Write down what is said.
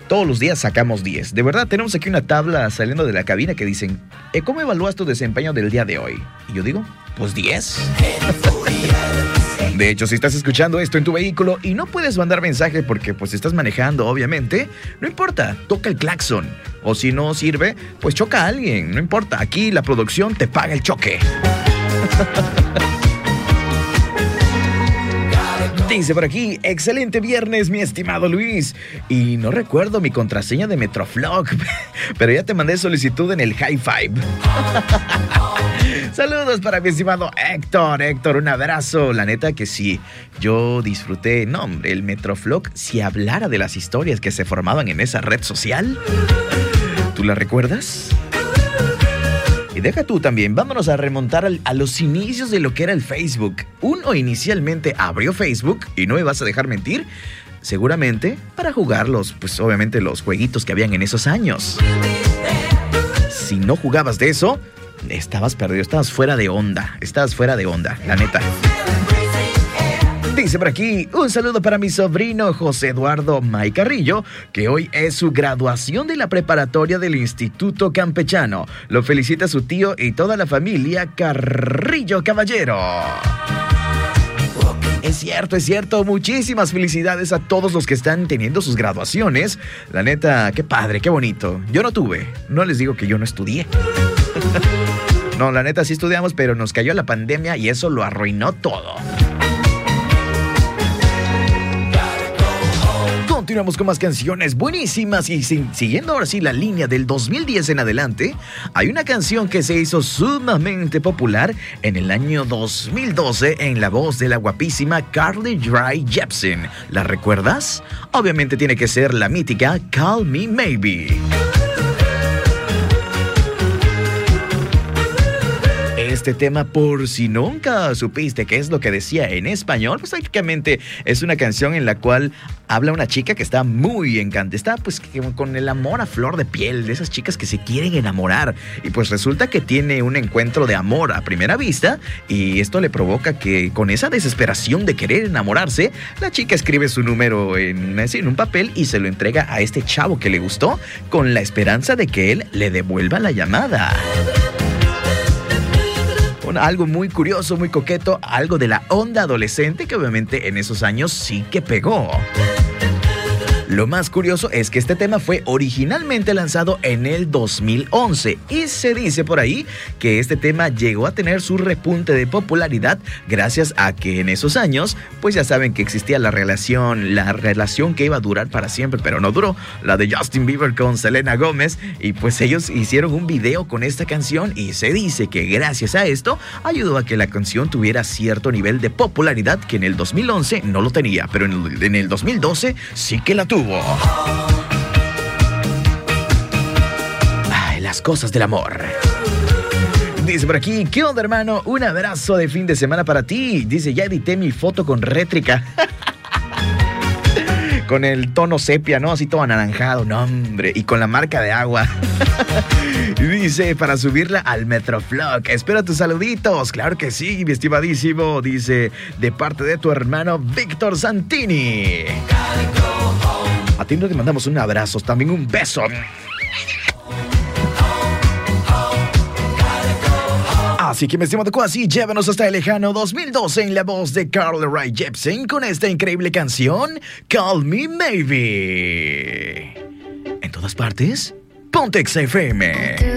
todos los días sacamos 10. De verdad, tenemos aquí una tabla saliendo de la cabina que dicen, ¿cómo evalúas tu desempeño del día de hoy? Y yo digo, pues 10. De hecho, si estás escuchando esto en tu vehículo y no puedes mandar mensaje porque pues estás manejando, obviamente, no importa, toca el claxon. O si no sirve, pues choca a alguien, no importa. Aquí la producción te paga el choque. Dice por aquí, excelente viernes, mi estimado Luis. Y no recuerdo mi contraseña de Metroflog, pero ya te mandé solicitud en el High Five. Saludos para mi estimado Héctor. Héctor, un abrazo. La neta que sí, yo disfruté, no hombre, el Metroflog, si hablara de las historias que se formaban en esa red social. ¿Tú la recuerdas? Y deja tú también, vámonos a remontar a los inicios de lo que era el Facebook. Uno inicialmente abrió Facebook, y no me vas a dejar mentir, seguramente para jugar pues obviamente los jueguitos que habían en esos años. Si no jugabas de eso, estabas perdido, estabas fuera de onda, la neta. Dice por aquí, un saludo para mi sobrino José Eduardo May Carrillo, que hoy es su graduación de la preparatoria del Instituto Campechano. Lo felicita su tío y toda la familia Carrillo Caballero. Es cierto, muchísimas felicidades a todos los que están teniendo sus graduaciones. La neta, qué padre, qué bonito. Yo no tuve, no les digo que yo no estudié. No, la neta sí estudiamos, pero nos cayó la pandemia y eso lo arruinó todo. Continuamos con más canciones buenísimas y siguiendo ahora sí la línea del 2010 en adelante, hay una canción que se hizo sumamente popular en el año 2012 en la voz de la guapísima Carly Rae Jepsen. ¿La recuerdas? Obviamente tiene que ser la mítica Call Me Maybe. Este tema, por si nunca supiste qué es lo que decía en español, pues prácticamente es una canción en la cual habla una chica que está muy encantada, está pues con el amor a flor de piel, de esas chicas que se quieren enamorar, y pues resulta que tiene un encuentro de amor a primera vista, y esto le provoca que con esa desesperación de querer enamorarse, la chica escribe su número en un papel y se lo entrega a este chavo que le gustó, con la esperanza de que él le devuelva la llamada. Algo muy curioso, muy coqueto, algo de la onda adolescente que obviamente en esos años sí que pegó. Lo más curioso es que este tema fue originalmente lanzado en el 2011 y se dice por ahí que este tema llegó a tener su repunte de popularidad gracias a que en esos años, pues ya saben que existía la relación que iba a durar para siempre, pero no duró, la de Justin Bieber con Selena Gómez, y pues ellos hicieron un video con esta canción y se dice que gracias a esto ayudó a que la canción tuviera cierto nivel de popularidad que en el 2011 no lo tenía, pero en el 2012 sí que la tuvo. Ay, las cosas del amor. Dice por aquí, ¿qué onda, hermano? Un abrazo de fin de semana para ti. Dice, ya edité mi foto con rétrica. Con el tono sepia, ¿no? Así todo anaranjado, no, hombre. Y con la marca de agua. Dice, para subirla al Metroflog. Espero tus saluditos. Claro que sí, mi estimadísimo. Dice, de parte de tu hermano Víctor Santini. A ti nos te mandamos un abrazo, también un beso. Así que me estimado así, llévanos hasta el lejano 2012 en la voz de Carly Rae Jepsen con esta increíble canción, Call Me Maybe. En todas partes, Ponte XFM.